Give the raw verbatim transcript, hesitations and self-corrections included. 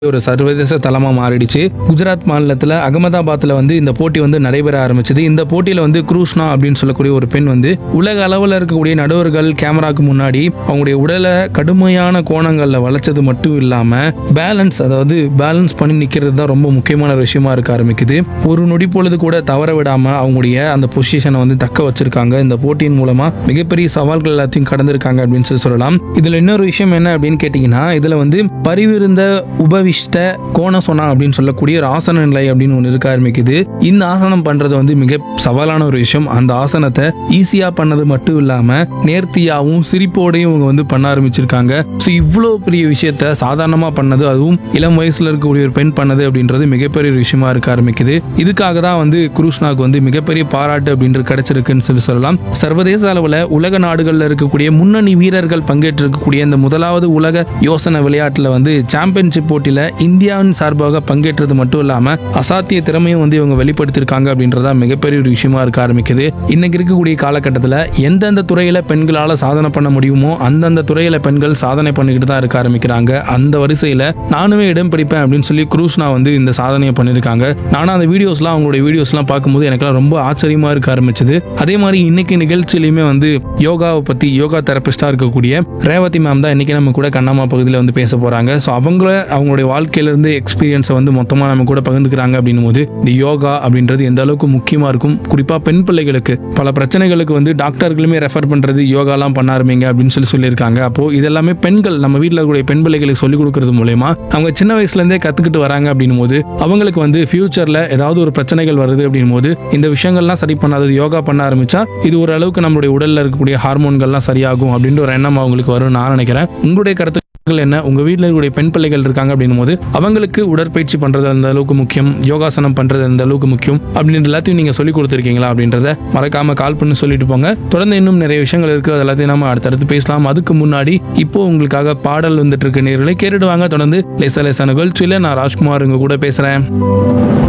ஒரு சர்வதேச தளமா மாறிடுச்சு. குஜராத் மாநிலத்தில் அகமதாபாத்தில் வந்து இந்த போட்டி வந்து நடைபெற ஆரம்பிச்சது. இந்த போட்டியில் வந்து குரூஷ்னா அப்படின்னு சொல்லக்கூடிய ஒரு பெண் வந்து உலக அளவில் இருக்கக்கூடிய நடுவர்கள் கேமராக்கு முன்னாடி அவங்களுடைய உடலை கடுமையான கோணங்களில் வளைச்சது மட்டும் இல்லாம பேலன்ஸ், அதாவது பேலன்ஸ் பண்ணி நிக்கிறது தான் ரொம்ப முக்கியமான ஒரு விஷயமா இருக்க ஆரம்பிக்குது. ஒரு நொடி பொழுது கூட தவற விடாம அவங்களுடைய அந்த பொசிஷனை வந்து தக்க வச்சிருக்காங்க. இந்த போட்டியின் மூலமா மிகப்பெரிய சவால்கள் எல்லாத்தையும் கடந்திருக்காங்க அப்படின்னு சொல்லி சொல்லலாம். இதுல இன்னொரு விஷயம் என்ன அப்படின்னு கேட்டீங்கன்னா, இதுல வந்து பரிவிருந்த உபவிஷ்ட கோணசோனா அப்படின்னு சொல்லக்கூடிய ஒரு ஆசன நிலை அப்படின்னு ஒன்று இருக்க ஆரம்பிக்குது. இந்த ஆசனம் பண்றது வந்து மிக சவாலான ஒரு விஷயம். அந்த ஆசனத்தை ஈஸியா பண்ணது மட்டும் இல்லாம நேர்த்தியாவும் சிரிப்போடையும் இவங்க வந்து பண்ண ஆரம்பிச்சிருக்காங்க. ஸோ இவ்வளோ பெரிய விஷயத்த சாதாரணமா பண்ணது, அதுவும் இளம் வயசுல இருக்கக்கூடிய ஒரு பெண் பண்ணது அப்படின்றது மிகப்பெரிய ஒரு விஷயமா இருக்க ஆரம்பிக்குது. இதுக்காக தான் வந்து குரூஷ்னாக்கு வந்து மிகப்பெரிய பாராட்டு அப்படின்றது கிடைச்சிருக்குன்னு சொல்லி சொல்லலாம். சர்வதேச அளவில் உலக நாடுகளில் இருக்கக்கூடிய முன்னணி வீரர்கள் பங்கேற்றிருக்கக்கூடிய இந்த முதலாவது உலக யோசனை விளையாட்டுல வந்து சாம்பியன்ஷிப் போட்டியில இந்தியாவின் சார்பாக பங்கேற்றது மட்டும் இல்லாம அசாத்திய திறமையும் வந்து இவங்க வெளிப்படுத்திருக்காங்க அப்படின்றதா மிகப்பெரிய ஒரு விஷயமா இருக்க ஆரம்பிக்குது. இன்னைக்கு இருக்கக்கூடிய காலகட்டத்தில் எந்தெந்த துறையில பெண்களால சாதனை பண்ண முடியுமோ அந்தந்த துறையில பெண்கள் சாதனை பண்ணிக்கிட்டு தான் இருக்க ஆரம்பிக்கிறாங்க. அந்த வரிசையில நானுமே இடம் பிடிப்பேன் அப்படின்னு சொல்லி குரூஷ்னா வந்து இந்த சாதனையை பண்ணிருக்காங்க. நானும் அந்த வீடியோஸ்லாம் அவங்களுடைய வீடியோஸ்லாம் பார்க்கும்போது எனக்குலாம் ரொம்ப ஆச்சரியமா இருக்க ஆரம்பிச்சது. அதே மாதிரி இன்னைக்கு நிகழ்ச்சியிலுமே வந்து யோகாவை பத்தி யோகா தெரபிஸ்டா இருக்கக்கூடிய ரேவதி மேம் தான் இன்னைக்கு நம்ம கூட கண்ணம்மா பகுதியில் வந்து பேச போறாங்க. ஸோ அவங்கள அவங்களுடைய வாழ்க்கையிலிருந்து எக்ஸ்பீரியன்ஸை வந்து மொத்தமாக நம்ம கூட பகிர்ந்துக்கிறாங்க அப்படின்னும் போது இந்த யோகா அப்படின்றது எந்த அளவுக்கு முக்கியமா இருக்கும், குறிப்பா பெண் பிள்ளைகளுக்கு பல பிரச்சனைகளுக்கு வந்து டாக்டர்களுமே ரெஃபர் பண்றது யோகாலாம் பண்ண ஆரம்பிங்க அப்படின்னு சொல்லி சொல்லியிருக்காங்க. அப்போ இதெல்லாமே பெண்கள் நம்ம வீட்டில் இருக்கக்கூடிய பெண் பிள்ளைகளுக்கு சொல்லிக் கொடுக்கறது மூலயமா அவங்க சின்ன வயசுல இருந்தே கத்துக்கிட்டு வராங்க அப்படின்னும் போது அவங்களுக்கு வந்து ஃபியூச்சர்ல ஏதாவது ஒரு பிரச்சனைகள் வருது அப்படின்னும் போது இந்த விஷயங்கள்லாம் சரி பண்ணாதது யோகா பண்ண ஆரம்பிச்சா இது ஓரளவுக்கு நம்மளுடைய உடல்ல இருக்கக்கூடிய ஹார்மோன்கள்லாம் சரியாகும் அப்படின்ற ஒரு எண்ணம் அவங்களுக்கு வரும் நான் நினைக்கிறேன். உங்களுடைய கருத்து என்ன? உங்க வீட்டில் இருக்கக்கூடிய பெண் பிள்ளைகள் இருக்காங்க அப்படின்னும் போது அவங்களுக்கு உடற்பயிற்சி பண்றது அந்த அளவுக்கு முக்கியம், யோகாசனம் பண்றது அந்த அளவுக்கு முக்கியம் அப்படின்ற எல்லாத்தையும் நீங்க சொல்லி கொடுத்துருக்கீங்களா அப்படின்றத மறக்காம கால் பண்ணி சொல்லிட்டு போங்க. தொடர்ந்து இன்னும் நிறைய விஷயங்கள் இருக்கு, அது எல்லாத்தையும் நம்ம அடுத்தடுத்து பேசலாம். அதுக்கு முன்னாடி இப்போ உங்களுக்காக பாடல் வந்துட்டு இருக்க நேர்களை கேட்டுடுவாங்க. தொடர்ந்து லேசா லேசா நிகழ்ச்சியில நான் ராஜ்குமார் உங்க கூட பேசுறேன்.